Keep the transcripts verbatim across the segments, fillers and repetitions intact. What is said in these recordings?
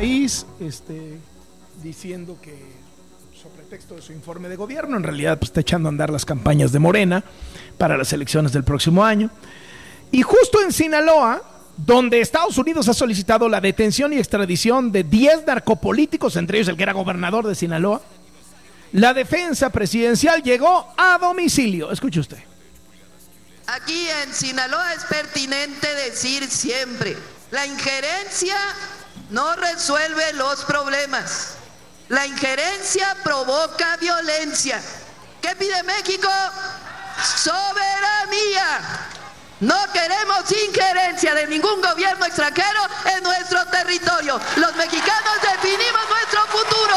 país, este, diciendo que, sobre texto de su informe de gobierno, en realidad pues, está echando a andar las campañas de Morena para las elecciones del próximo año. Y justo en Sinaloa, donde Estados Unidos ha solicitado la detención y extradición de diez narcopolíticos, entre ellos el que era gobernador de Sinaloa, la defensa presidencial llegó a domicilio. Escuche usted. Aquí en Sinaloa es pertinente decir siempre, la injerencia no resuelve los problemas. La injerencia provoca violencia. ¿Qué pide México? Soberanía. No queremos injerencia de ningún gobierno extranjero en nuestro territorio. Los mexicanos definimos nuestro futuro.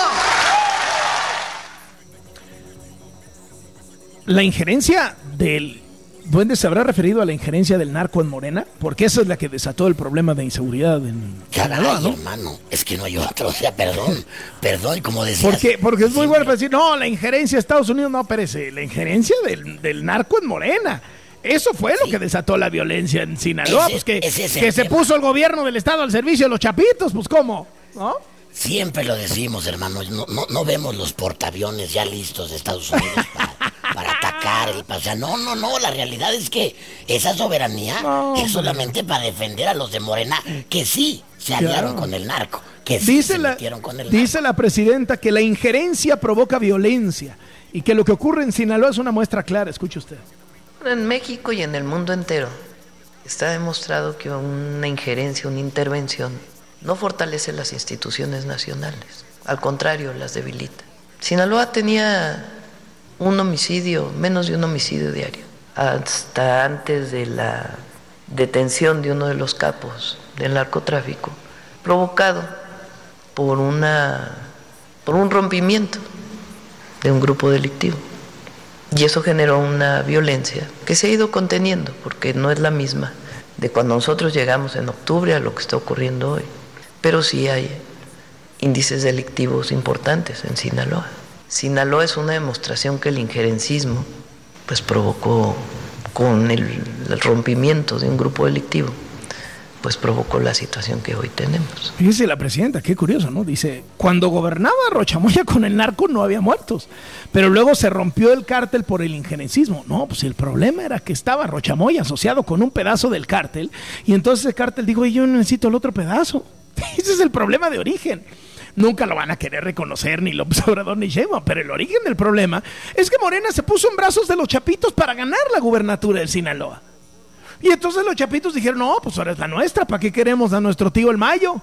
La injerencia del Duende se habrá referido a la injerencia del narco en Morena, porque esa es la que desató el problema de inseguridad en Sinaloa, ¿no? Hermano, es que no hay otro, o sea, perdón, perdón, como decías. Porque, porque es muy bueno para decir, no, la injerencia de Estados Unidos, no, perece, la injerencia del, del narco en Morena. Eso fue lo sí. que desató la violencia en Sinaloa, ese, pues que, que se puso el gobierno del estado al servicio de los chapitos, pues ¿cómo? ¿No? Siempre lo decimos, hermano, no, no, no vemos los portaaviones ya listos de Estados Unidos para, para atacar, el, o sea, no, no, no, la realidad es que esa soberanía no, es solamente para defender a los de Morena, que sí se aliaron claro. con el narco, que sí dice se la, metieron con el Dice narco. la presidenta que la injerencia provoca violencia y que lo que ocurre en Sinaloa es una muestra clara, escuche usted. En México y en el mundo entero está demostrado que una injerencia, una intervención no fortalece las instituciones nacionales, al contrario, las debilita. Sinaloa tenía un homicidio, menos de un homicidio diario, hasta antes de la detención de uno de los capos del narcotráfico, provocado por, una, por un rompimiento de un grupo delictivo. Y eso generó una violencia que se ha ido conteniendo, porque no es la misma de cuando nosotros llegamos en octubre a lo que está ocurriendo hoy. Pero sí hay índices delictivos importantes en Sinaloa. Sinaloa es una demostración que el injerencismo pues, provocó, con el, el rompimiento de un grupo delictivo, pues provocó la situación que hoy tenemos. Fíjese la presidenta, qué curioso, ¿no? Dice, cuando gobernaba Rochamoya con el narco no había muertos, pero luego se rompió el cártel por el injerencismo. No, pues el problema era que estaba Rochamoya asociado con un pedazo del cártel, y entonces el cártel dijo, yo necesito el otro pedazo. Ese es el problema de origen. Nunca lo van a querer reconocer ni López Obrador ni Sheinbaum, pero el origen del problema es que Morena se puso en brazos de los chapitos para ganar la gubernatura de Sinaloa. Y entonces los chapitos dijeron, no, pues ahora es la nuestra, ¿para qué queremos a nuestro tío el Mayo?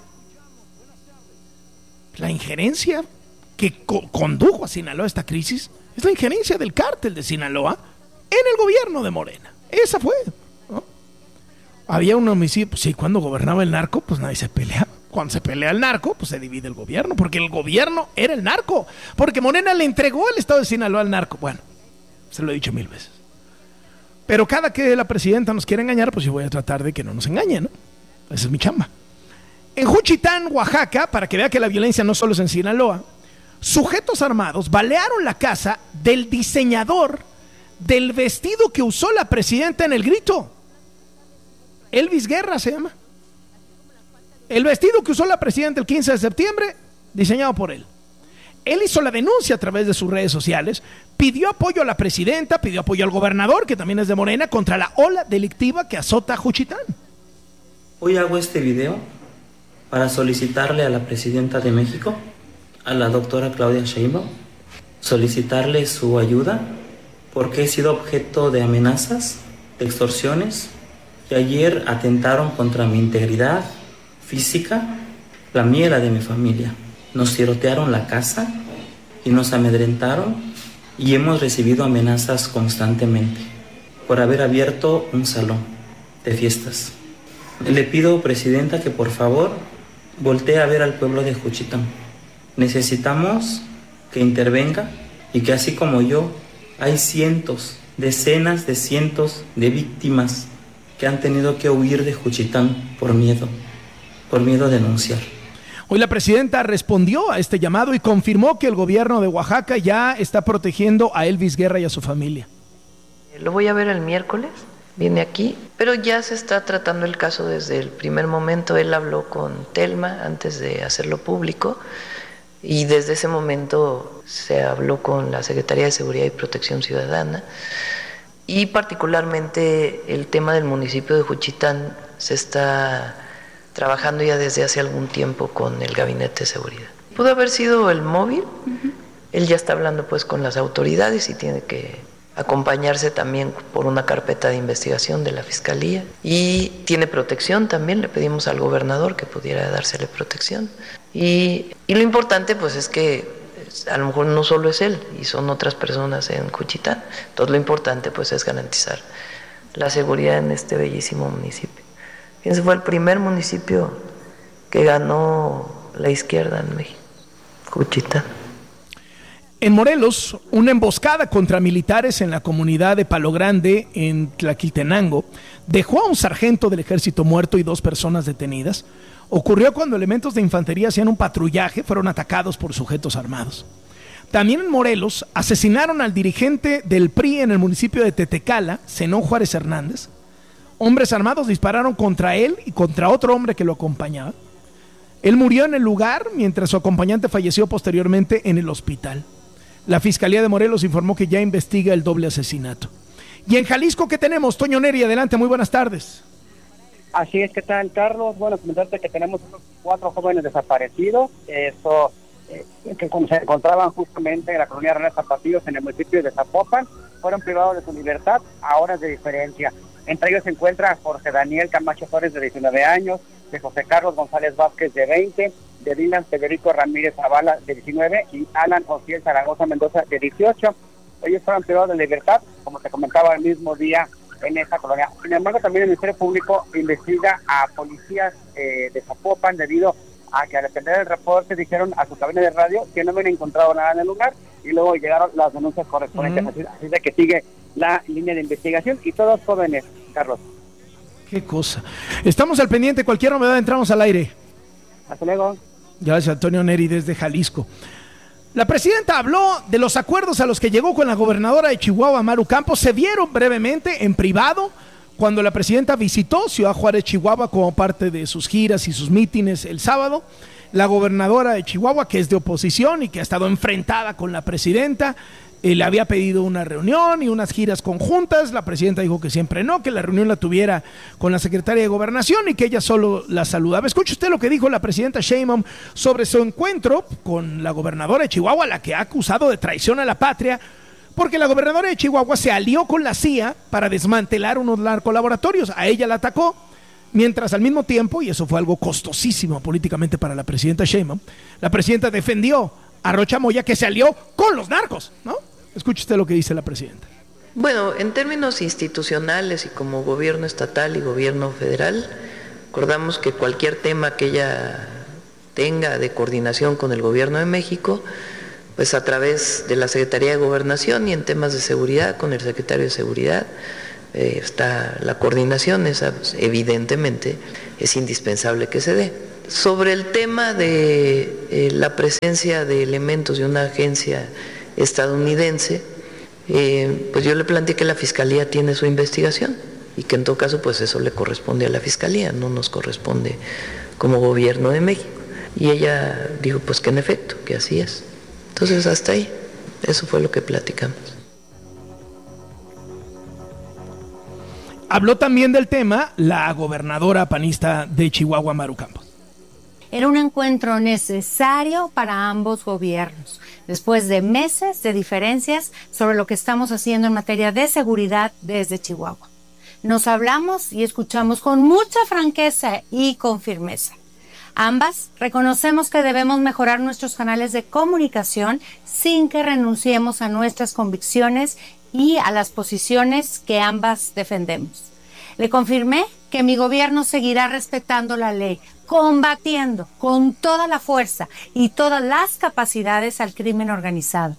La injerencia que co- condujo a Sinaloa a esta crisis es la injerencia del cártel de Sinaloa en el gobierno de Morena. Esa fue, ¿no? Había un homicidio, pues sí, cuando gobernaba el narco, pues nadie se peleaba. Cuando se pelea el narco, pues se divide el gobierno, porque el gobierno era el narco, porque Morena le entregó el estado de Sinaloa al narco. Bueno, se lo he dicho mil veces. Pero cada que la presidenta nos quiere engañar, pues yo voy a tratar de que no nos engañe, ¿no? Esa es mi chamba. En Juchitán, Oaxaca, para que vea que la violencia no solo es en Sinaloa, sujetos armados balearon la casa del diseñador del vestido que usó la presidenta en el grito. Elvis Guerra se llama. El vestido que usó la presidenta el quince de septiembre, diseñado por él. Él hizo la denuncia a través de sus redes sociales, pidió apoyo a la presidenta, pidió apoyo al gobernador, que también es de Morena, contra la ola delictiva que azota a Juchitán. Hoy hago este video para solicitarle a la presidenta de México, a la doctora Claudia Sheinbaum, solicitarle su ayuda, porque he sido objeto de amenazas, de extorsiones, que ayer atentaron contra mi integridad física, la mía y la de mi familia. Nos tirotearon la casa y nos amedrentaron y hemos recibido amenazas constantemente por haber abierto un salón de fiestas. Le pido, presidenta, que por favor voltee a ver al pueblo de Juchitán. Necesitamos que intervenga y que así como yo, hay cientos, decenas de cientos de víctimas que han tenido que huir de Juchitán por miedo, por miedo a denunciar. Hoy la presidenta respondió a este llamado y confirmó que el gobierno de Oaxaca ya está protegiendo a Elvis Guerra y a su familia. Lo voy a ver el miércoles viene aquí, pero ya se está tratando el caso desde el primer momento. Él habló con Telma antes de hacerlo público y desde ese momento se habló con la Secretaría de Seguridad y Protección Ciudadana, y particularmente el tema del municipio de Juchitán se está trabajando ya desde hace algún tiempo con el Gabinete de Seguridad. Pudo haber sido el móvil. Uh-huh. Él ya está hablando pues con las autoridades y tiene que acompañarse también por una carpeta de investigación de la Fiscalía, y tiene protección también. Le pedimos al gobernador que pudiera dársele protección, y, y lo importante pues es que a lo mejor no solo es él y son otras personas en Juchitán. Entonces lo importante pues es garantizar la seguridad en este bellísimo municipio. Ese fue el primer municipio que ganó la izquierda en México, Juchitán. En Morelos, una emboscada contra militares en la comunidad de Palo Grande, en Tlaquiltenango, dejó a un sargento del ejército muerto y dos personas detenidas. Ocurrió cuando elementos de infantería hacían un patrullaje, fueron atacados por sujetos armados. También en Morelos, asesinaron al dirigente del P R I en el municipio de Tetecala, Zenón Juárez Hernández. Hombres armados dispararon contra él y contra otro hombre que lo acompañaba. Él murió en el lugar, mientras su acompañante falleció posteriormente en el hospital. La Fiscalía de Morelos informó que ya investiga el doble asesinato. Y en Jalisco, ¿qué tenemos? Toño Neri, adelante, muy buenas tardes. Así es, ¿qué tal, Carlos? Bueno, comentarte que tenemos unos cuatro jóvenes desaparecidos, eso, eh, que se encontraban justamente en la colonia Reales Zapatillos, en el municipio de Zapopan, fueron privados de su libertad a horas de diferencia. Entre ellos se encuentra Jorge Daniel Camacho Flores, de diecinueve años, de José Carlos González Vázquez, de veinte, de Dylan Federico Ramírez Zavala, de diecinueve, y Alan Ociel Zaragoza Mendoza, de dieciocho. Ellos fueron privados de libertad, como te comentaba, el mismo día en esa colonia. Sin embargo, también el Ministerio Público investiga a policías eh, de Zapopan, debido a que al atender el reporte dijeron a su cabina de radio que no habían encontrado nada en el lugar, y luego llegaron las denuncias correspondientes. Uh-huh. así, así de que sigue la línea de investigación, y todos jóvenes, Carlos. Qué cosa. Estamos al pendiente, cualquier novedad entramos al aire. Hasta luego. Gracias, Antonio Neri, desde Jalisco. La presidenta habló de los acuerdos a los que llegó con la gobernadora de Chihuahua, Maru Campos. Se vieron brevemente en privado cuando la presidenta visitó Ciudad Juárez, Chihuahua, como parte de sus giras y sus mítines el sábado. La gobernadora de Chihuahua, que es de oposición y que ha estado enfrentada con la presidenta, eh, le había pedido una reunión y unas giras conjuntas. La presidenta dijo que siempre no, que la reunión la tuviera con la secretaria de Gobernación y que ella solo la saludaba. Escuche usted lo que dijo la presidenta Sheinbaum sobre su encuentro con la gobernadora de Chihuahua, la que ha acusado de traición a la patria, porque la gobernadora de Chihuahua se alió con la C I A para desmantelar unos narcolaboratorios. A ella la atacó, mientras al mismo tiempo, y eso fue algo costosísimo políticamente para la presidenta Sheinbaum, la presidenta defendió a Rocha Moya, que se alió con los narcos, ¿no? Escuche usted lo que dice la presidenta. Bueno, en términos institucionales y como gobierno estatal y gobierno federal, acordamos que cualquier tema que ella tenga de coordinación con el gobierno de México, pues a través de la Secretaría de Gobernación, y en temas de seguridad con el secretario de Seguridad, eh, está la coordinación. Esa, pues, evidentemente es indispensable que se dé. Sobre el tema de eh, la presencia de elementos de una agencia estadounidense, eh, pues yo le planteé que la Fiscalía tiene su investigación y que en todo caso pues eso le corresponde a la Fiscalía, no nos corresponde como gobierno de México. Y ella dijo pues que en efecto, que así es. Entonces hasta ahí, eso fue lo que platicamos. Habló también del tema la gobernadora panista de Chihuahua, Maru Campos. Era un encuentro necesario para ambos gobiernos, después de meses de diferencias sobre lo que estamos haciendo en materia de seguridad desde Chihuahua. Nos hablamos y escuchamos con mucha franqueza y con firmeza. Ambas reconocemos que debemos mejorar nuestros canales de comunicación sin que renunciemos a nuestras convicciones y a las posiciones que ambas defendemos. Le confirmé que mi gobierno seguirá respetando la ley, combatiendo con toda la fuerza y todas las capacidades al crimen organizado.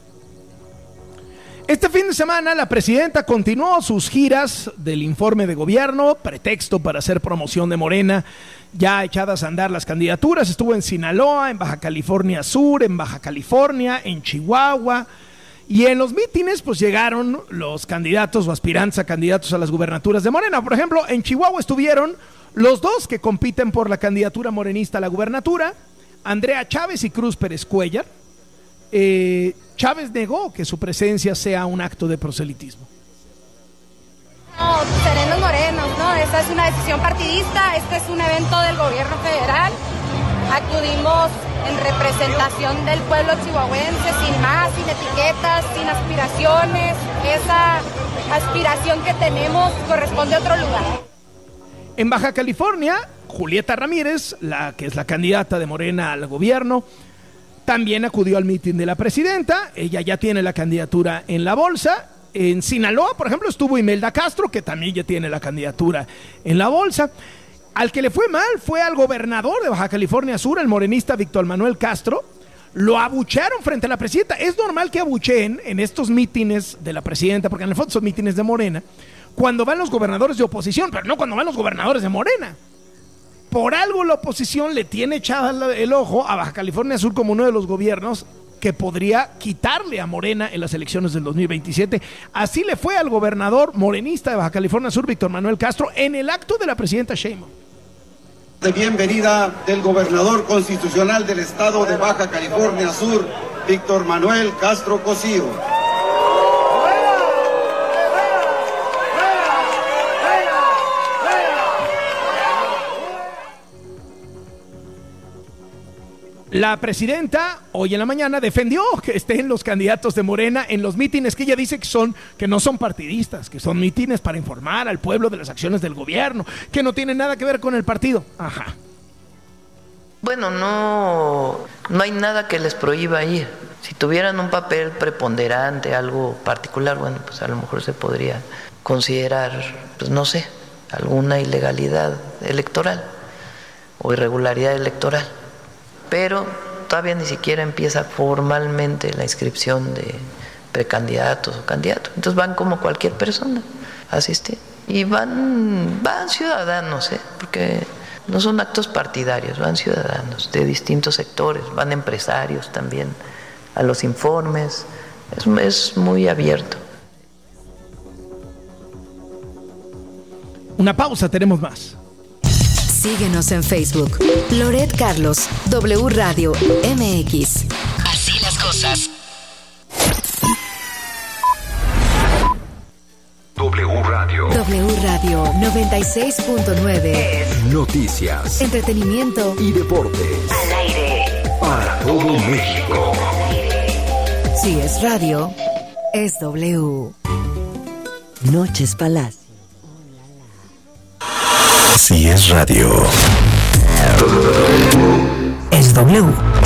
Este fin de semana la presidenta continuó sus giras del informe de gobierno, pretexto para hacer promoción de Morena, ya echadas a andar las candidaturas. Estuvo en Sinaloa, en Baja California Sur, en Baja California, en Chihuahua, Y en los mítines, pues llegaron los candidatos o aspirantes a candidatos a las gubernaturas de Morena. Por ejemplo, en Chihuahua estuvieron los dos que compiten por la candidatura morenista a la gubernatura, Andrea Chávez y Cruz Pérez Cuellar. Eh, Chávez negó que su presencia sea un acto de proselitismo. No, serenos morenos, ¿no? Esta es una decisión partidista, este es un evento del gobierno federal. Acudimos en representación del pueblo chihuahuense, sin más, sin etiquetas, sin aspiraciones. Esa aspiración que tenemos corresponde a otro lugar. En Baja California, Julieta Ramírez, la que es la candidata de Morena al gobierno, también acudió al mitin de la presidenta. Ella ya tiene la candidatura en la bolsa. En Sinaloa, por ejemplo, estuvo Imelda Castro, que también ya tiene la candidatura en la bolsa. Al que le fue mal fue al gobernador de Baja California Sur, el morenista Víctor Manuel Castro. Lo abuchearon frente a la presidenta. Es normal que abucheen en estos mítines de la presidenta, porque en el fondo son mítines de Morena, cuando van los gobernadores de oposición, pero no cuando van los gobernadores de Morena. Por algo la oposición le tiene echada el ojo a Baja California Sur como uno de los gobiernos que podría quitarle a Morena en las elecciones del dos mil veintisiete. Así le fue al gobernador morenista de Baja California Sur, Víctor Manuel Castro, en el acto de la presidenta Sheinbaum. De bienvenida del gobernador constitucional del estado de Baja California Sur, Víctor Manuel Castro Cosío. La presidenta hoy en la mañana defendió que estén los candidatos de Morena en los mítines que ella dice que son, que no son partidistas, que son mítines para informar al pueblo de las acciones del gobierno, que no tienen nada que ver con el partido. Ajá. Bueno, no, no hay nada que les prohíba ir. Si tuvieran un papel preponderante, algo particular, bueno, pues a lo mejor se podría considerar, pues no sé, alguna ilegalidad electoral o irregularidad electoral. Pero todavía ni siquiera empieza formalmente la inscripción de precandidatos o candidatos. Entonces van como cualquier persona a asistir. Y van, van ciudadanos, ¿eh? Porque no son actos partidarios, van ciudadanos de distintos sectores, van empresarios también a los informes. Es, es muy abierto. Una pausa, tenemos más. Síguenos en Facebook. Loret Carlos, W Radio M X. Así las cosas. W Radio. W Radio noventa y seis punto nueve. Noticias, entretenimiento y deportes. Al aire. Para todo México. Si es radio, es W. Noches Palacio. Si es radio, es W.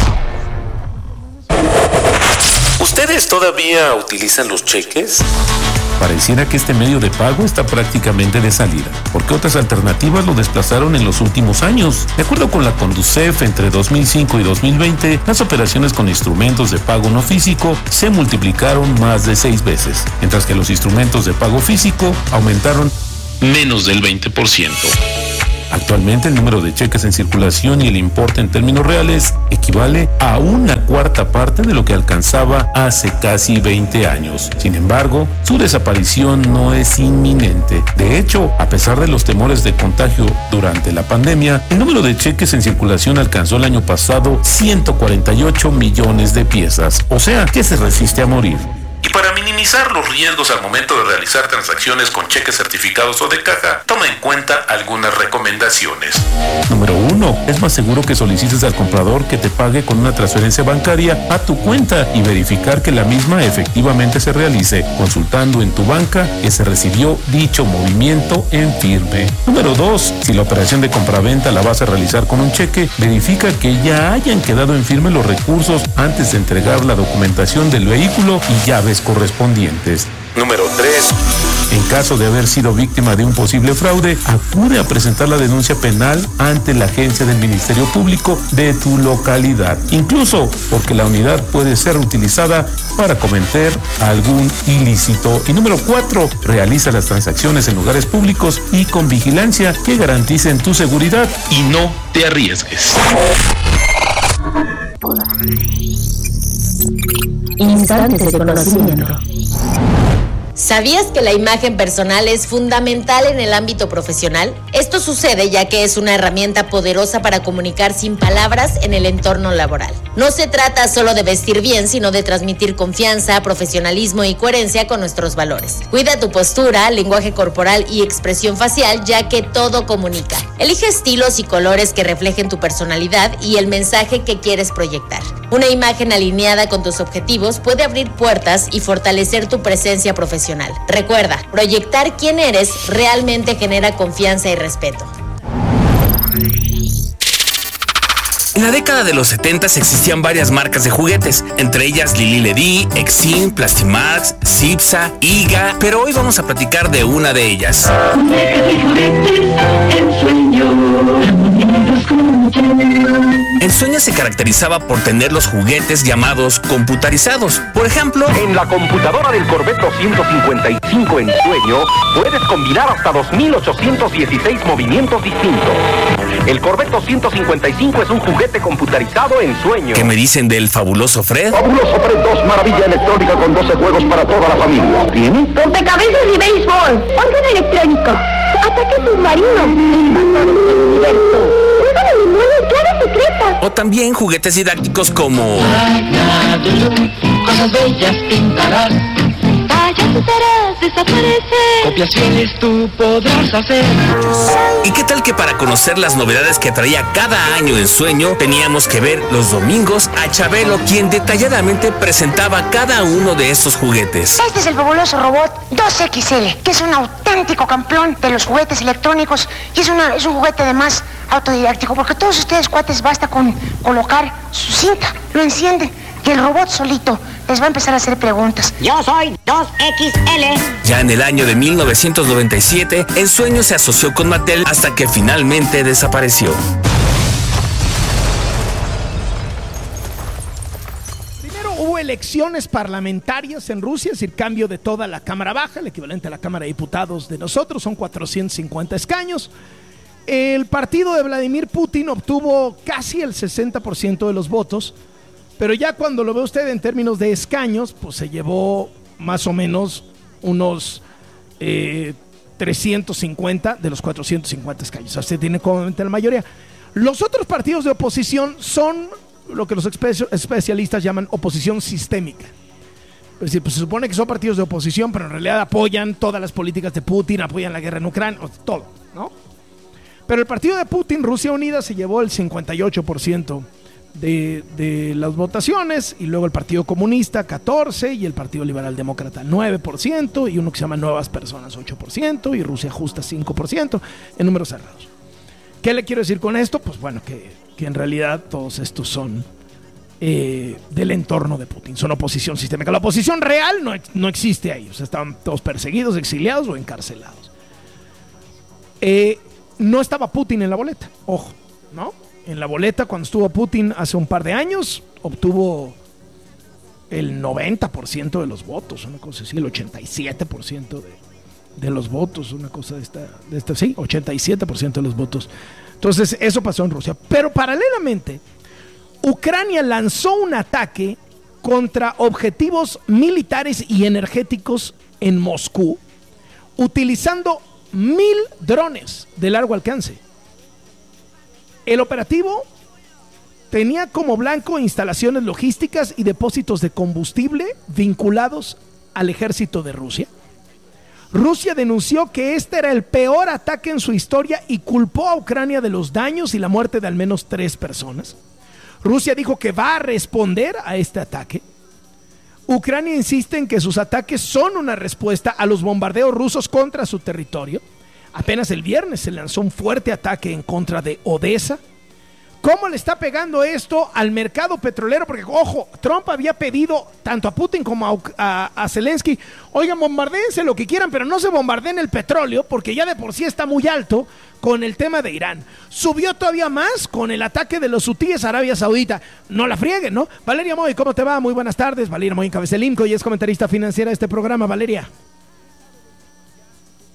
¿Ustedes todavía utilizan los cheques? Pareciera que este medio de pago está prácticamente de salida, porque otras alternativas lo desplazaron en los últimos años. De acuerdo con la Conducef, entre dos mil cinco y dos mil veinte, las operaciones con instrumentos de pago no físico se multiplicaron más de seis veces, mientras que los instrumentos de pago físico aumentaron menos del veinte por ciento. Actualmente el número de cheques en circulación y el importe en términos reales equivale a una cuarta parte de lo que alcanzaba hace casi veinte años. Sin embargo, su desaparición no es inminente. De hecho, a pesar de los temores de contagio durante la pandemia, el número de cheques en circulación alcanzó el año pasado ciento cuarenta y ocho millones de piezas, o sea, que se resiste a morir. Y para minimizar los riesgos al momento de realizar transacciones con cheques certificados o de caja, toma en cuenta algunas recomendaciones. Número uno. Es más seguro que solicites al comprador que te pague con una transferencia bancaria a tu cuenta y verificar que la misma efectivamente se realice, consultando en tu banca que se recibió dicho movimiento en firme. Número dos. Si la operación de compraventa la vas a realizar con un cheque, verifica que ya hayan quedado en firme los recursos antes de entregar la documentación del vehículo y llaves correspondientes. Número tres. En caso de haber sido víctima de un posible fraude, acude a presentar la denuncia penal ante la agencia del Ministerio Público de tu localidad, incluso porque la unidad puede ser utilizada para cometer algún ilícito. Y número cuatro. Realiza las transacciones en lugares públicos y con vigilancia que garanticen tu seguridad y no te arriesgues. Instantes de conocimiento. ¿Sabías que la imagen personal es fundamental en el ámbito profesional? Esto sucede ya que es una herramienta poderosa para comunicar sin palabras en el entorno laboral. No se trata solo de vestir bien, sino de transmitir confianza, profesionalismo y coherencia con nuestros valores. Cuida tu postura, lenguaje corporal y expresión facial, ya que todo comunica. Elige estilos y colores que reflejen tu personalidad y el mensaje que quieres proyectar. Una imagen alineada con tus objetivos puede abrir puertas y fortalecer tu presencia profesional. Recuerda, proyectar quién eres realmente genera confianza y respeto. En la década de los setentas existían varias marcas de juguetes, entre ellas Lili Ledy, Exim, Plastimax, Cipsa, Iga, pero hoy vamos a platicar de una de ellas. Ensueño se caracterizaba por tener los juguetes llamados computarizados. Por ejemplo, en la computadora del Corvette doscientos cincuenta y cinco Ensueño puedes combinar hasta dos mil ochocientos dieciséis movimientos distintos. El Corvette doscientos cincuenta y cinco es un juguete computarizado Ensueño. ¿Qué me dicen del fabuloso Fred? Fabuloso Fred dos, maravilla electrónica con doce juegos para toda la familia. ¿Tiene? Rompecabezas y béisbol, orden electrónico, ataque submarino, invasores del universo, juego de limones, clave secreta. O también juguetes didácticos como cosas bellas pintarás, fallas usarás, desaparecer, copias fieles tú podrás hacer. ¿Y qué tal que para conocer las novedades que traía cada año Ensueño teníamos que ver los domingos a Chabelo, quien detalladamente presentaba cada uno de estos juguetes? Este es el fabuloso robot dos equis ele, que es un auténtico campeón de los juguetes electrónicos y es, una, es un juguete además autodidáctico, porque todos ustedes, cuates, basta con colocar su cinta, lo enciende y el robot solito les va a empezar a hacer preguntas. Yo soy dos equis ele. Ya en el año de mil novecientos noventa y siete, Ensueño se asoció con Mattel hasta que finalmente desapareció. Primero hubo elecciones parlamentarias en Rusia, es decir, cambio de toda la Cámara Baja, el equivalente a la Cámara de Diputados de nosotros, son cuatrocientos cincuenta escaños. El partido de Vladimir Putin obtuvo casi el sesenta por ciento de los votos, pero ya cuando lo ve usted en términos de escaños, pues se llevó más o menos unos eh, trescientos cincuenta de los cuatrocientos cincuenta escaños. O sea, usted tiene cómodamente la mayoría. Los otros partidos de oposición son lo que los espe- especialistas llaman oposición sistémica. Es decir, pues se supone que son partidos de oposición, pero en realidad apoyan todas las políticas de Putin, apoyan la guerra en Ucrania, todo, ¿no? Pero el partido de Putin, Rusia Unida, se llevó el cincuenta y ocho por ciento de, de las votaciones, y luego el Partido Comunista catorce por ciento y el Partido Liberal Demócrata nueve por ciento y uno que se llama Nuevas Personas ocho por ciento y Rusia Justa cinco por ciento en números cerrados. ¿Qué le quiero decir con esto? Pues bueno, que, que en realidad todos estos son eh, del entorno de Putin, son oposición sistémica. La oposición real no, no existe ahí, o sea, estaban todos perseguidos, exiliados o encarcelados. Eh, no estaba Putin en la boleta, ojo, ¿no? En la boleta, cuando estuvo Putin hace un par de años, obtuvo el noventa por ciento de los votos, una cosa así, el ochenta y siete por ciento de, de los votos, una cosa de esta, de esta, sí, ochenta y siete por ciento de los votos. Entonces, eso pasó en Rusia. Pero paralelamente, Ucrania lanzó un ataque contra objetivos militares y energéticos en Moscú, utilizando mil drones de largo alcance. El operativo tenía como blanco instalaciones logísticas y depósitos de combustible vinculados al ejército de Rusia. Rusia denunció que este era el peor ataque en su historia y culpó a Ucrania de los daños y la muerte de al menos tres personas. Rusia dijo que va a responder a este ataque. Ucrania insiste en que sus ataques son una respuesta a los bombardeos rusos contra su territorio. Apenas el viernes se lanzó un fuerte ataque en contra de Odessa. ¿Cómo le está pegando esto al mercado petrolero? Porque, ojo, Trump había pedido tanto a Putin como a, a, a Zelensky, oigan, bombardéense lo que quieran, pero no se bombardeen el petróleo, porque ya de por sí está muy alto con el tema de Irán. Subió todavía más con el ataque de los hutíes a Arabia Saudita. No la frieguen, ¿no? Valeria Moy, ¿cómo te va? Muy buenas tardes. Valeria Moy encabeza el IMCO y es comentarista financiera de este programa. Valeria.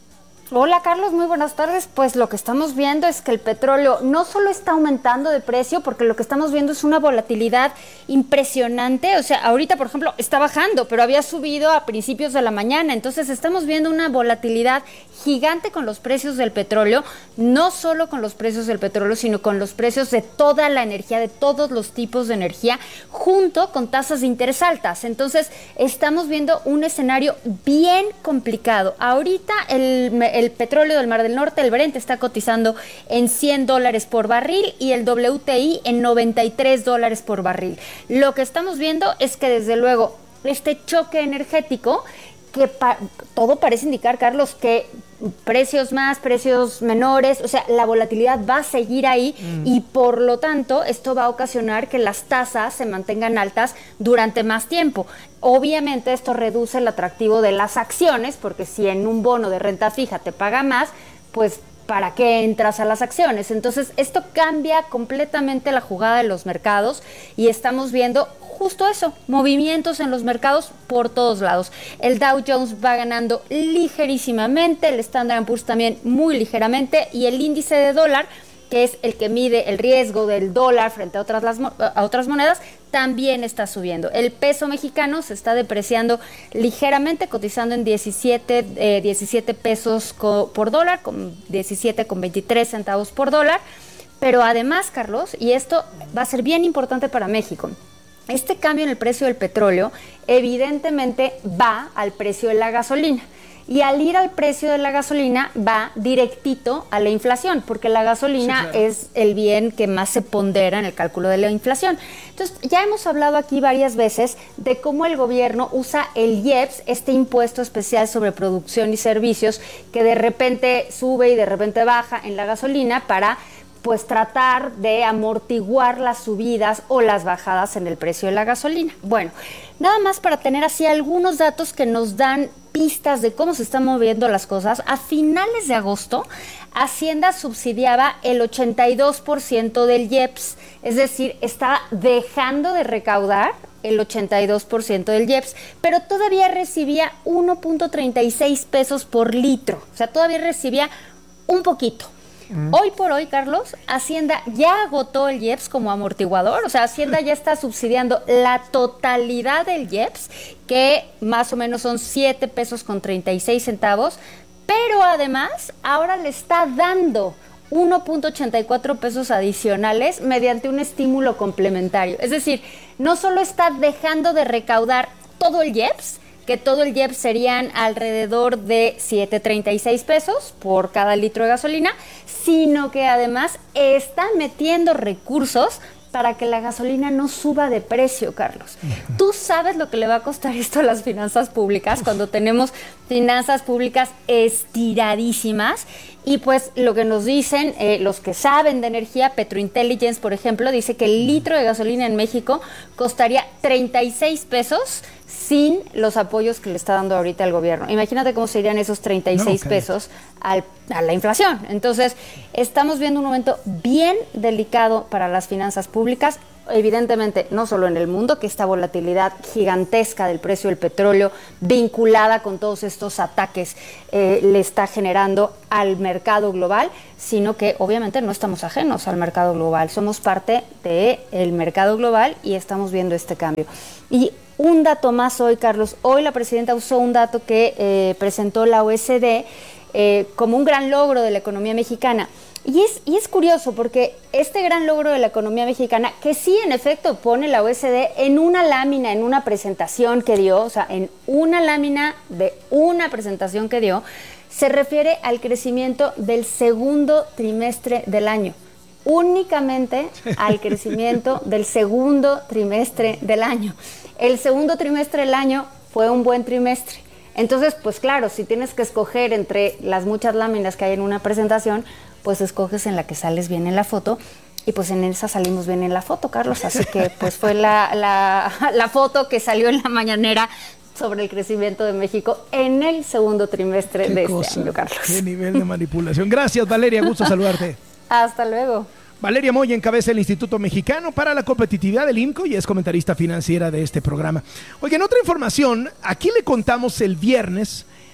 Hola Carlos, muy buenas tardes. Pues lo que estamos viendo es que el petróleo no solo está aumentando de precio, porque lo que estamos viendo es una volatilidad impresionante. O sea, ahorita, por ejemplo, está bajando, pero había subido a principios de la mañana. Entonces estamos viendo una volatilidad gigante con los precios del petróleo, no solo con los precios del petróleo, sino con los precios de toda la energía, de todos los tipos de energía, junto con tasas de interés altas. Entonces estamos viendo un escenario bien complicado. Ahorita el, el petróleo del Mar del Norte, el Brent, está cotizando en cien dólares por barril y el W T I en noventa y tres dólares por barril. Lo que estamos viendo es que desde luego este choque energético, que pa- todo parece indicar, Carlos, que precios más, precios menores, o sea, la volatilidad va a seguir ahí mm. y por lo tanto esto va a ocasionar que las tasas se mantengan altas durante más tiempo. Obviamente esto reduce el atractivo de las acciones, porque si en un bono de renta fija te paga más, pues ¿para qué entras a las acciones? Entonces esto cambia completamente la jugada de los mercados y estamos viendo justo eso, movimientos en los mercados por todos lados. El Dow Jones va ganando ligerísimamente, el Standard and Poor's también muy ligeramente, y el índice de dólar, que es el que mide el riesgo del dólar frente a otras, las, a otras monedas, también está subiendo. El peso mexicano se está depreciando ligeramente, cotizando en diecisiete, eh, diecisiete pesos co- por dólar, con diecisiete con veintitrés centavos por dólar. Pero además, Carlos, y esto va a ser bien importante para México, este cambio en el precio del petróleo evidentemente va al precio de la gasolina. Y al ir al precio de la gasolina va directito a la inflación, porque la gasolina sí, claro. es el bien que más se pondera en el cálculo de la inflación. Entonces, ya hemos hablado aquí varias veces de cómo el gobierno usa el I E P S, este impuesto especial sobre producción y servicios, que de repente sube y de repente baja en la gasolina para pues tratar de amortiguar las subidas o las bajadas en el precio de la gasolina. Bueno, nada más para tener así algunos datos que nos dan pistas de cómo se están moviendo las cosas. A finales de agosto, Hacienda subsidiaba el ochenta y dos por ciento del I E P S, es decir, estaba dejando de recaudar el ochenta y dos por ciento del I E P S, pero todavía recibía uno punto treinta y seis pesos por litro, o sea, todavía recibía un poquito. Hoy por hoy, Carlos, Hacienda ya agotó el I E P S como amortiguador, o sea, Hacienda ya está subsidiando la totalidad del I E P S, que más o menos son siete pesos con treinta y seis centavos, pero además ahora le está dando uno punto ochenta y cuatro pesos adicionales mediante un estímulo complementario. Es decir, no solo está dejando de recaudar todo el I E P S, que todo el I E P S serían alrededor de siete punto treinta y seis pesos por cada litro de gasolina, sino que además está metiendo recursos para que la gasolina no suba de precio, Carlos. Uh-huh. ¿Tú sabes lo que le va a costar esto a las finanzas públicas Uf. cuando tenemos finanzas públicas estiradísimas? Y pues lo que nos dicen eh, los que saben de energía, Petrointelligence, por ejemplo, dice que el litro de gasolina en México costaría treinta y seis pesos sin los apoyos que le está dando ahorita el gobierno. Imagínate cómo serían esos treinta y seis no, okay. pesos al, a la inflación. Entonces, estamos viendo un momento bien delicado para las finanzas públicas. Evidentemente, no solo en el mundo, que esta volatilidad gigantesca del precio del petróleo, vinculada con todos estos ataques, eh, le está generando al mercado global, sino que obviamente no estamos ajenos al mercado global. Somos parte del mercado global y estamos viendo este cambio. Y un dato más hoy, Carlos. Hoy la presidenta usó un dato que eh, presentó la O E C D eh, como un gran logro de la economía mexicana. Y es, y es curioso porque este gran logro de la economía mexicana, que sí en efecto pone la O E C D en una lámina, en una presentación que dio, o sea, en una lámina de una presentación que dio, se refiere al crecimiento del segundo trimestre del año. Únicamente al crecimiento del segundo trimestre del año. El segundo trimestre del año fue un buen trimestre. Entonces, pues claro, si tienes que escoger entre las muchas láminas que hay en una presentación, pues escoges en la que sales bien en la foto, y pues en esa salimos bien en la foto, Carlos, así que pues fue la, la, la foto que salió en la mañanera sobre el crecimiento de México en el segundo trimestre de cosa, este año, Carlos. Qué nivel de manipulación. Gracias, Valeria, gusto saludarte. Hasta luego. Valeria Moya encabeza el Instituto Mexicano para la Competitividad del I M C O y es comentarista financiera de este programa. Oigan, otra información, aquí le contamos el viernes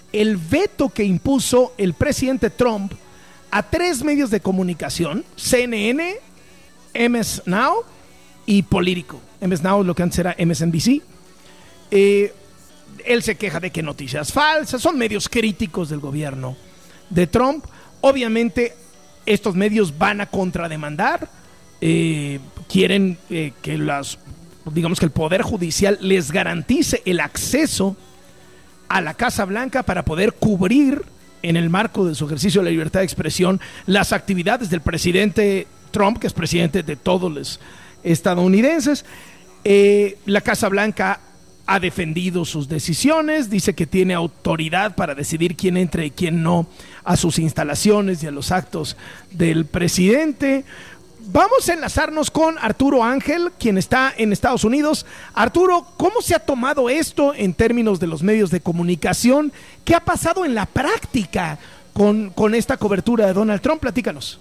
el veto que impuso el presidente Trump a tres medios de comunicación, C N N, M S Now y Político. M S Now, lo que antes era M S N B C. Eh, él se queja de que noticias falsas, son medios críticos del gobierno de Trump. Obviamente, estos medios van a contrademandar, eh, quieren eh, que las, digamos que el Poder Judicial les garantice el acceso a la Casa Blanca para poder cubrir, en el marco de su ejercicio de la libertad de expresión, las actividades del presidente Trump, que es presidente de todos los estadounidenses. Eh, la Casa Blanca ha defendido sus decisiones, dice que tiene autoridad para decidir quién entra y quién no a sus instalaciones y a los actos del presidente. Vamos a enlazarnos con Arturo Ángel, quien está en Estados Unidos. Arturo, ¿cómo se ha tomado esto en términos de los medios de comunicación? ¿Qué ha pasado en la práctica con, con esta cobertura de Donald Trump? Platícanos.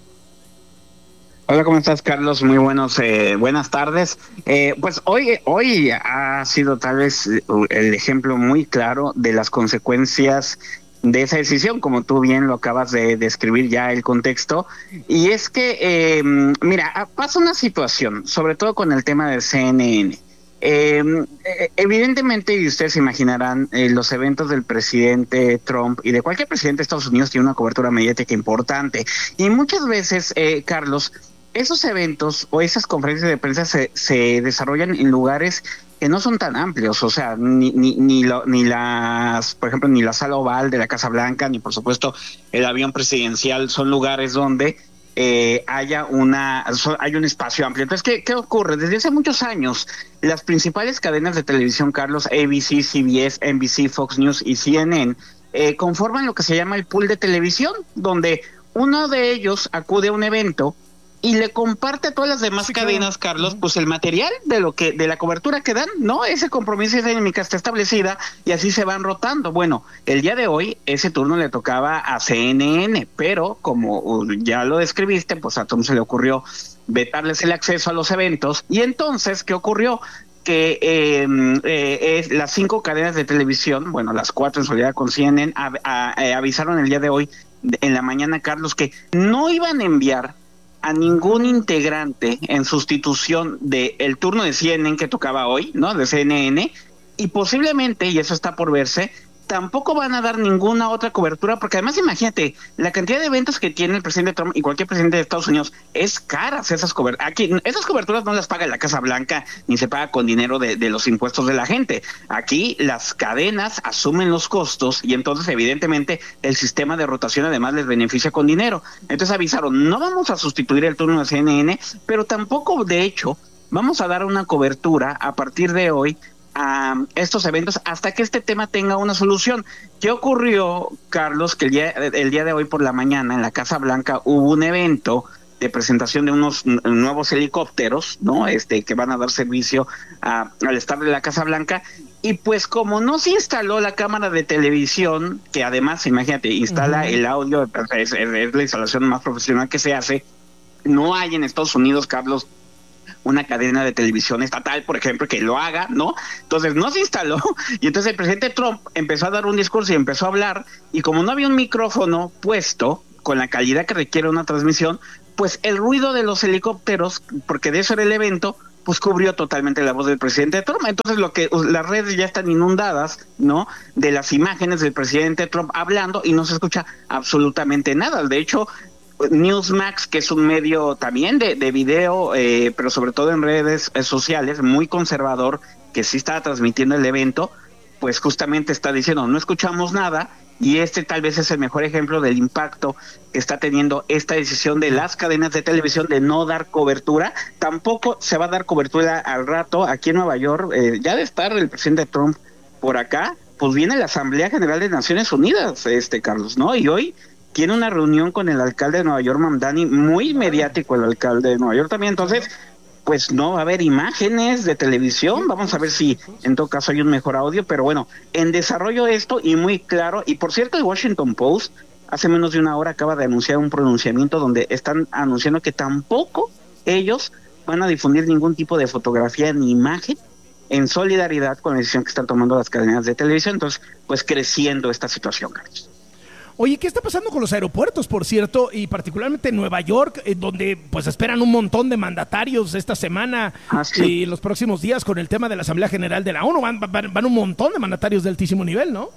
Hola, ¿cómo estás, Carlos? Muy buenos, eh, buenas tardes. Eh, pues hoy, hoy ha sido tal vez el ejemplo muy claro de las consecuencias de esa decisión, como tú bien lo acabas de describir ya el contexto, y es que, eh, mira, pasa una situación, sobre todo con el tema de C N N. Eh, evidentemente, y ustedes se imaginarán, eh, los eventos del presidente Trump y de cualquier presidente de Estados Unidos tiene una cobertura mediática importante, y muchas veces, eh, Carlos, esos eventos o esas conferencias de prensa se, se desarrollan en lugares que no son tan amplios, o sea, ni ni ni, lo, ni las, por ejemplo, ni la sala oval de la Casa Blanca, ni por supuesto el avión presidencial, son lugares donde eh, haya una hay un espacio amplio. Entonces, ¿qué, ¿qué ocurre? Desde hace muchos años, las principales cadenas de televisión, Carlos, A B C, C B S, N B C, Fox News y C N N, eh, conforman lo que se llama el pool de televisión, donde uno de ellos acude a un evento y le comparte a todas las demás sí, cadenas, claro. Carlos, pues el material de lo que de la cobertura que dan, ¿no? Ese compromiso y esa dinámica está establecida y así se van rotando. Bueno, el día de hoy ese turno le tocaba a C N N, pero como ya lo describiste, pues a Tom se le ocurrió vetarles el acceso a los eventos. Y entonces, ¿qué ocurrió? Que eh, eh, eh, las cinco cadenas de televisión, bueno, las cuatro en solidaridad con C N N, a, a, a, avisaron el día de hoy, en la mañana, Carlos, que no iban a enviar a ningún integrante en sustitución del turno de C N N que tocaba hoy, ¿no? De C N N, y posiblemente, y eso está por verse, tampoco van a dar ninguna otra cobertura, porque además imagínate, la cantidad de eventos que tiene el presidente Trump y cualquier presidente de Estados Unidos, es caras esas coberturas. Aquí, esas coberturas no las paga la Casa Blanca, ni se paga con dinero de, de los impuestos de la gente. Aquí las cadenas asumen los costos y entonces evidentemente el sistema de rotación además les beneficia con dinero. Entonces avisaron, no vamos a sustituir el turno de C N N, pero tampoco, de hecho, vamos a dar una cobertura a partir de hoy a estos eventos hasta que este tema tenga una solución. ¿Qué ocurrió, Carlos? Que el día, el día de hoy por la mañana en la Casa Blanca hubo un evento de presentación de unos nuevos helicópteros, ¿no? Este, que van a dar servicio a, al staff de la Casa Blanca, y pues como no se instaló la cámara de televisión, que además, imagínate, instala uh-huh. el audio, es, es, es la instalación más profesional que se hace, no hay en Estados Unidos, Carlos, una cadena de televisión estatal, por ejemplo, que lo haga, ¿no? Entonces no se instaló, y entonces el presidente Trump empezó a dar un discurso y empezó a hablar, y como no había un micrófono puesto con la calidad que requiere una transmisión, pues el ruido de los helicópteros, porque de eso era el evento, pues cubrió totalmente la voz del presidente Trump. Entonces lo que las redes ya están inundadas, ¿no? De las imágenes del presidente Trump hablando y no se escucha absolutamente nada. De hecho, Newsmax, que es un medio también de, de video, eh, pero sobre todo en redes eh, sociales, muy conservador, que sí estaba transmitiendo el evento, pues justamente está diciendo, no escuchamos nada, y este tal vez es el mejor ejemplo del impacto que está teniendo esta decisión de las cadenas de televisión de no dar cobertura. Tampoco se va a dar cobertura al rato aquí en Nueva York, eh, ya de estar el presidente Trump por acá, pues viene la Asamblea General de Naciones Unidas, este Carlos, ¿no? Y hoy tiene una reunión con el alcalde de Nueva York, Mamdani, muy mediático el alcalde de Nueva York también. Entonces, pues no va a haber imágenes de televisión, vamos a ver si en todo caso hay un mejor audio, pero bueno, en desarrollo esto y muy claro. Y por cierto, el Washington Post hace menos de una hora acaba de anunciar un pronunciamiento donde están anunciando que tampoco ellos van a difundir ningún tipo de fotografía ni imagen en solidaridad con la decisión que están tomando las cadenas de televisión. Entonces, pues creciendo esta situación, Carlos. Oye, ¿qué está pasando con los aeropuertos, por cierto? Y particularmente en Nueva York, eh, donde pues esperan un montón de mandatarios esta semana ah, sí. y en los próximos días con el tema de la Asamblea General de la ONU. Van, van, van un montón de mandatarios de altísimo nivel, ¿no?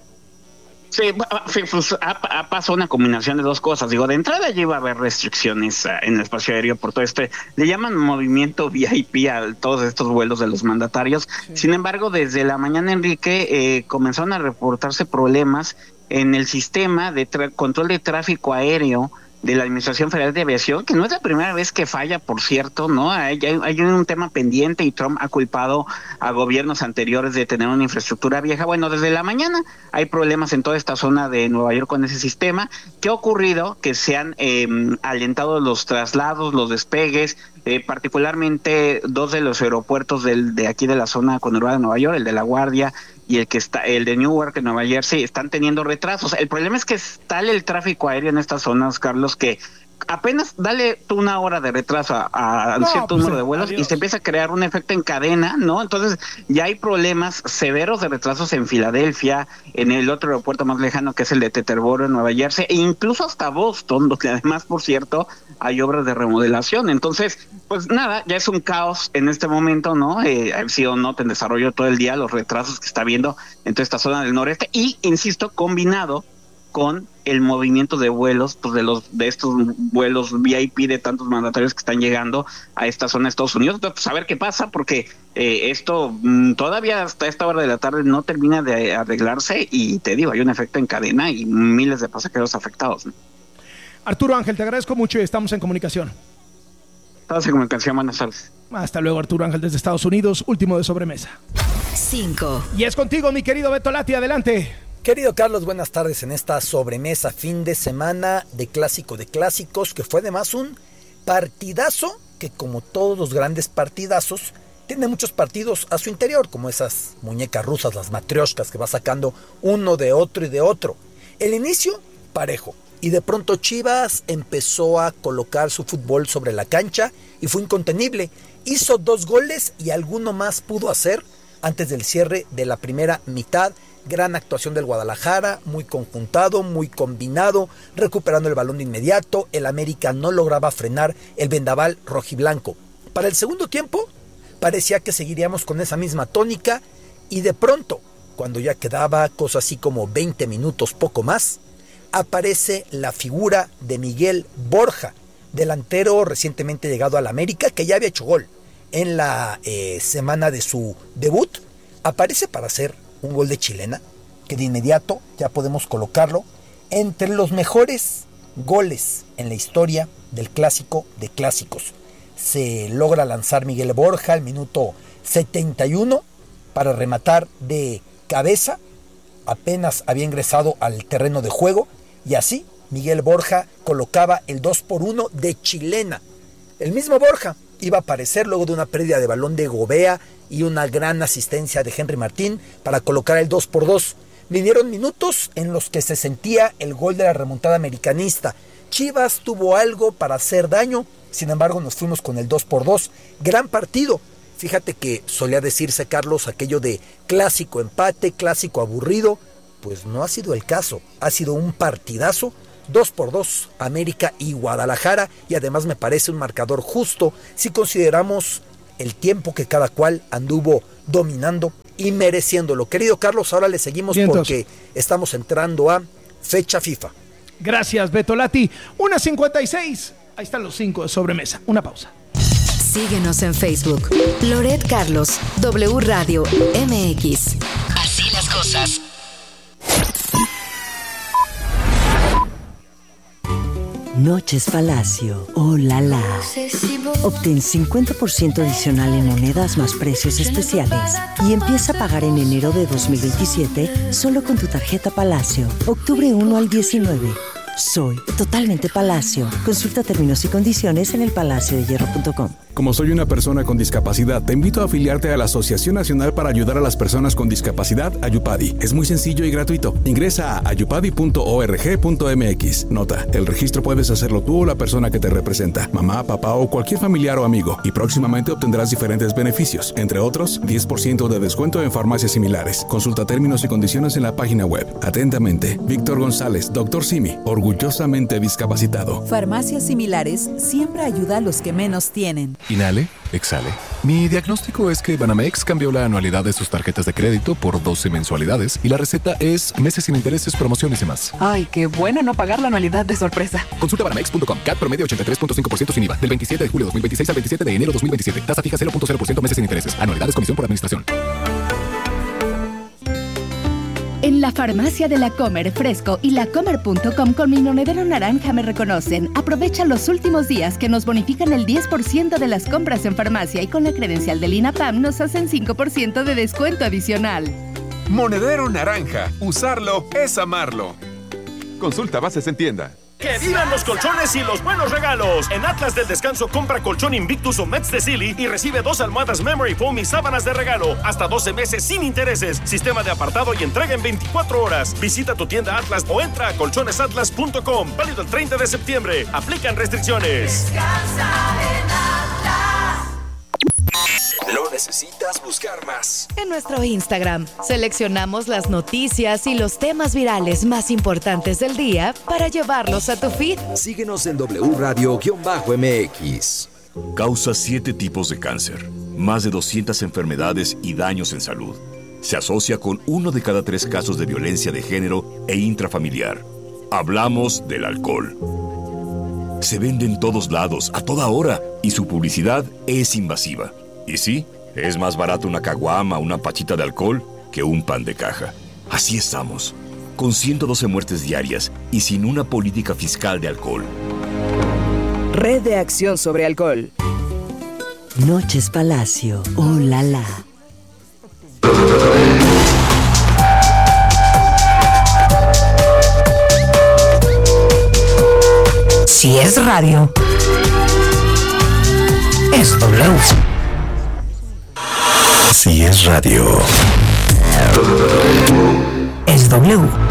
Sí, pues ha, ha pasado una combinación de dos cosas. Digo, de entrada ya iba a haber restricciones uh, en el espacio aéreo por todo este, le llaman movimiento V I P a todos estos vuelos de los mandatarios. Sí. Sin embargo, desde la mañana, Enrique, eh, comenzaron a reportarse problemas en el sistema de tra- control de tráfico aéreo de la Administración Federal de Aviación, que no es la primera vez que falla, por cierto, ¿no? Hay, hay, hay un tema pendiente y Trump ha culpado a gobiernos anteriores de tener una infraestructura vieja. Bueno, desde la mañana hay problemas en toda esta zona de Nueva York con ese sistema. ¿Qué ha ocurrido? Que se han eh, alentado los traslados, los despegues, eh, particularmente dos de los aeropuertos del, de aquí de la zona conurbada de Nueva York, el de La Guardia y el que está, el de Newark en Nueva Jersey, están teniendo retrasos. El problema es que es tal el tráfico aéreo en estas zonas, Carlos, que apenas dale tú una hora de retraso a, a no, cierto pues número de vuelos adiós. Y se empieza a crear un efecto en cadena, ¿no? Entonces ya hay problemas severos de retrasos en Filadelfia, en el otro aeropuerto más lejano que es el de Teterboro en Nueva Jersey, e incluso hasta Boston, donde además, por cierto, hay obras de remodelación. Entonces, pues nada, ya es un caos en este momento, ¿no? Eh, ha sido nota en desarrollo todo el día los retrasos que está habiendo en toda esta zona del noreste y, insisto, combinado con el movimiento de vuelos, pues de los de estos vuelos V I P de tantos mandatarios que están llegando a esta zona de Estados Unidos. Entonces, pues a ver qué pasa, porque eh, esto mmm, todavía hasta esta hora de la tarde no termina de arreglarse y te digo, hay un efecto en cadena y miles de pasajeros afectados, ¿no? Arturo Ángel, te agradezco mucho y estamos en comunicación. Estamos en comunicación, buenas tardes. Hasta luego, Arturo Ángel desde Estados Unidos, último de sobremesa. Cinco. Y es contigo, mi querido Beto Lati, adelante. Querido Carlos, buenas tardes en esta sobremesa fin de semana de clásico de clásicos, que fue además un partidazo que, como todos los grandes partidazos, tiene muchos partidos a su interior, como esas muñecas rusas, las matrioshkas que va sacando uno de otro y de otro. El inicio, parejo, y de pronto Chivas empezó a colocar su fútbol sobre la cancha y fue incontenible. Hizo dos goles y alguno más pudo hacer antes del cierre de la primera mitad. Gran actuación del Guadalajara, muy conjuntado, muy combinado, recuperando el balón de inmediato. El América no lograba frenar el vendaval rojiblanco. Para el segundo tiempo, parecía que seguiríamos con esa misma tónica y de pronto, cuando ya quedaba cosa así como veinte minutos, poco más, aparece la figura de Miguel Borja, delantero recientemente llegado al América, que ya había hecho gol en la eh, semana de su debut. Aparece para hacer un gol de chilena, que de inmediato ya podemos colocarlo entre los mejores goles en la historia del clásico de clásicos. Se logra lanzar Miguel Borja al minuto setenta y uno para rematar de cabeza, apenas había ingresado al terreno de juego, y así Miguel Borja colocaba el dos por uno de chilena. El mismo Borja iba a aparecer luego de una pérdida de balón de Gobea y una gran asistencia de Henry Martín para colocar el dos por dos. Vinieron minutos en los que se sentía el gol de la remontada americanista. Chivas tuvo algo para hacer daño, sin embargo nos fuimos con el dos por dos. Gran partido. Fíjate que solía decirse, Carlos, aquello de clásico empate, clásico aburrido. Pues no ha sido el caso. Ha sido un partidazo. dos por dos, América y Guadalajara, y además me parece un marcador justo si consideramos el tiempo que cada cual anduvo dominando y mereciéndolo. Querido Carlos, ahora le seguimos porque estamos entrando a fecha FIFA. Gracias, Beto Lati. una cincuenta y seis. Ahí están los cinco de sobremesa. Una pausa. Síguenos en Facebook. Loret Carlos, W Radio M X. Así las cosas. Noches Palacio, oh la la. Obtén cincuenta por ciento adicional en monedas más precios especiales y empieza a pagar en enero de dos mil veintisiete solo con tu tarjeta Palacio. Octubre uno al diecinueve. Soy totalmente Palacio. Consulta términos y condiciones en el palacio de hierro punto com. Como soy una persona con discapacidad, te invito a afiliarte a la Asociación Nacional para Ayudar a las Personas con Discapacidad, Ayupadi. Es muy sencillo y gratuito. Ingresa a ayupadi punto org punto mx. Nota, el registro puedes hacerlo tú o la persona que te representa, mamá, papá o cualquier familiar o amigo, y próximamente obtendrás diferentes beneficios, entre otros, diez por ciento de descuento en farmacias similares. Consulta términos y condiciones en la página web. Atentamente, Víctor González, doctor Simi, orgullosamente discapacitado. Farmacias Similares siempre ayuda a los que menos tienen. Inhale, exhale. Mi diagnóstico es que Banamex cambió la anualidad de sus tarjetas de crédito por doce mensualidades y la receta es meses sin intereses, promociones y más. Ay, qué bueno no pagar la anualidad de sorpresa. Consulta banamex punto com. C A T promedio ochenta y tres punto cinco por ciento sin I V A. Del veintisiete de julio de dos mil veintiséis al veintisiete de enero de dos mil veintisiete. Tasa fija cero punto cero por ciento meses sin intereses. Anualidades comisión por administración. En la farmacia de La Comer Fresco y lacomer punto com con mi monedero naranja me reconocen. Aprovecha los últimos días que nos bonifican el diez por ciento de las compras en farmacia y con la credencial del INAPAM nos hacen cinco por ciento de descuento adicional. Monedero naranja. Usarlo es amarlo. Consulta bases en tienda. ¡Que vivan los colchones y los buenos regalos! En Atlas del Descanso compra colchón Invictus o Mets de Silly y recibe dos almohadas Memory Foam y sábanas de regalo. Hasta doce meses sin intereses. Sistema de apartado y entrega en veinticuatro horas. Visita tu tienda Atlas o entra a colchones atlas punto com. Válido el treinta de septiembre. Aplican restricciones. Descansa en Atlas. No necesitas buscar más. En nuestro Instagram seleccionamos las noticias y los temas virales más importantes del día para llevarlos a tu feed. Síguenos en W Radio-M X. Causa siete tipos de cáncer, más de doscientas enfermedades y daños en salud. Se asocia con uno de cada tres casos de violencia de género e intrafamiliar. Hablamos del alcohol. Se vende en todos lados, a toda hora, y su publicidad es invasiva. Y sí, es más barato una caguama o una pachita de alcohol que un pan de caja. Así estamos, con ciento doce muertes diarias y sin una política fiscal de alcohol. Red de Acción sobre Alcohol. Noches Palacio. Oh, la, la. Si es radio, es W. Si es radio, es W.